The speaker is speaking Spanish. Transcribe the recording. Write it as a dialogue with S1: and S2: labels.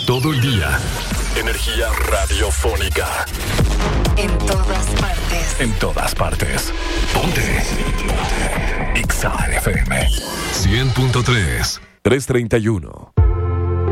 S1: todo el día. Energía radiofónica.
S2: En todas partes.
S1: En todas partes. Ponte. Exa FM 100.3 331